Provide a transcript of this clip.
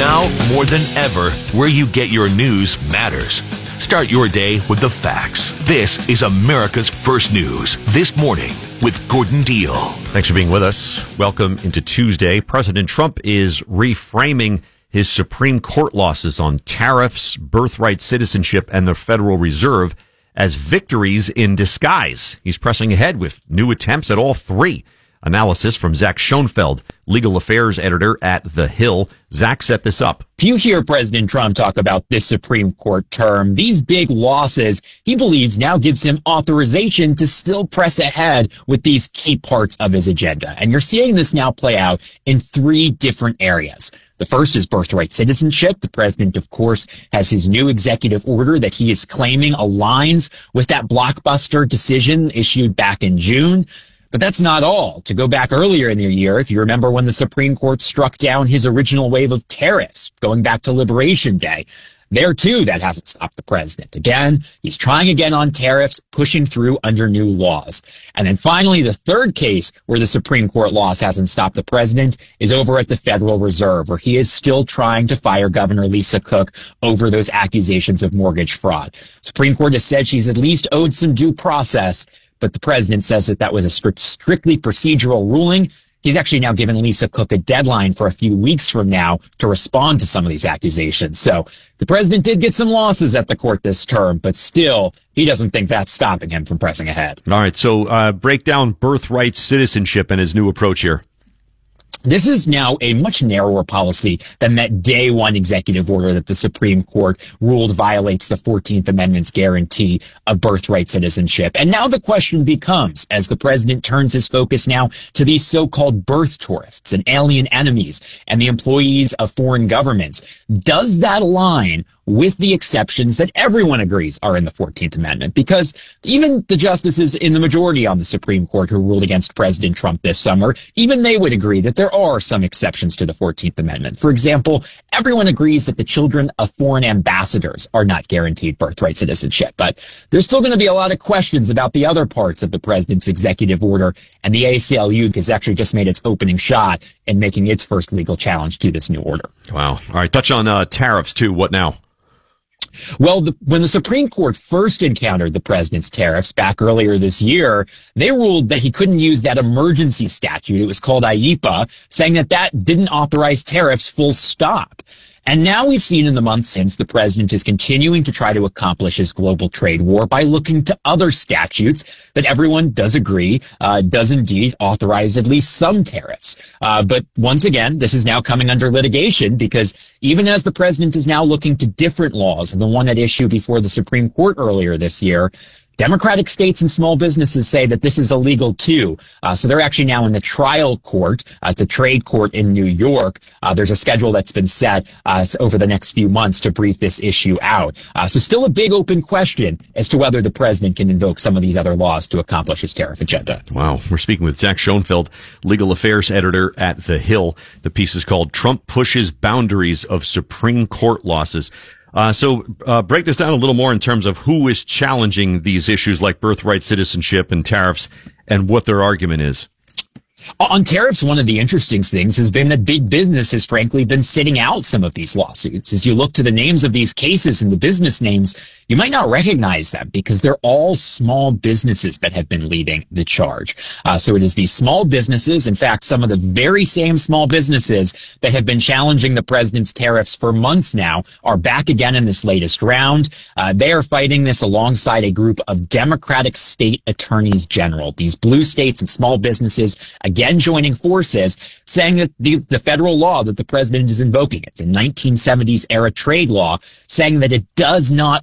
Now, more than ever, where you get your news matters. Start your day with the facts. This is America's First News This Morning with Gordon Deal. Thanks for being with us. Welcome into Tuesday. President Trump is reframing his Supreme Court losses on tariffs, birthright citizenship, and the Federal Reserve as victories in disguise. He's pressing ahead with new attempts at all three. Analysis from Zach Schoenfeld, legal affairs editor at The Hill. Zach set this up. If you hear President Trump talk about this Supreme Court term, these big losses, he believes now gives him authorization to still press ahead with these key parts of his agenda. And you're seeing this now play out in three different areas. The first is birthright citizenship. The president, of course, has his new executive order that he is claiming aligns with that blockbuster decision issued back in June. But that's not all. To go back earlier in the year, if you remember when the Supreme Court struck down his original wave of tariffs, going back to Liberation Day, there too, that hasn't stopped the president. Again, he's trying again on tariffs, pushing through under new laws. And then finally, the third case where the Supreme Court loss hasn't stopped the president is over at the Federal Reserve, where he is still trying to fire Governor Lisa Cook over those accusations of mortgage fraud. Supreme Court has said she's at least owed some due process, but the president says that was a strictly procedural ruling. He's actually now given Lisa Cook a deadline for a few weeks from now to respond to some of these accusations. So the president did get some losses at the court this term, but still, he doesn't think that's stopping him from pressing ahead. All right, so break down birthright citizenship and his new approach here. This is now a much narrower policy than that day one executive order that the Supreme Court ruled violates the 14th Amendment's guarantee of birthright citizenship. And now the question becomes, as the president turns his focus now to these so-called birth tourists and alien enemies and the employees of foreign governments, does that align with the exceptions that everyone agrees are in the 14th Amendment? Because even the justices in the majority on the Supreme Court who ruled against President Trump this summer, even they would agree that there are some exceptions to the 14th Amendment. For example, everyone agrees that the children of foreign ambassadors are not guaranteed birthright citizenship. But there's still going to be a lot of questions about the other parts of the president's executive order, and the ACLU has actually just made its opening shot in making its first legal challenge to this new order. Wow. All right, touch on tariffs too. What now? Well, when the Supreme Court first encountered the president's tariffs back earlier this year, they ruled that he couldn't use that emergency statute. It was called IEEPA, saying that didn't authorize tariffs full stop. And now we've seen in the months since the president is continuing to try to accomplish his global trade war by looking to other statutes that everyone does agree does indeed authorize at least some tariffs. But once again, this is now coming under litigation because even as the president is now looking to different laws, the one at issue before the Supreme Court earlier this year, Democratic states and small businesses say that this is illegal too. So they're actually now in the trial court. It's a trade court in New York. There's a schedule that's been set over the next few months to brief this issue out. So still a big open question as to whether the president can invoke some of these other laws to accomplish his tariff agenda. Wow. We're speaking with Zach Schoenfeld, legal affairs editor at The Hill. The piece is called Trump Pushes Boundaries of Supreme Court Losses. So break this down a little more in terms of who is challenging these issues like birthright citizenship and tariffs and what their argument is. On tariffs, one of the interesting things has been that big business has frankly been sitting out some of these lawsuits. As you look to the names of these cases and the business names, you might not recognize them because they're all small businesses that have been leading the charge. So it is these small businesses, in fact, some of the very same small businesses that have been challenging the president's tariffs for months now are back again in this latest round. They are fighting this alongside a group of Democratic state attorneys general, these blue states and small businesses, again joining forces, saying that the federal law that the president is invoking, it's a 1970s era trade law, saying that it does not